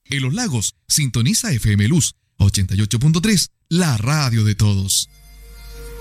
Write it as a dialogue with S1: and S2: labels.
S1: En Los Lagos, sintoniza FM Luz 88.3, la radio de todos.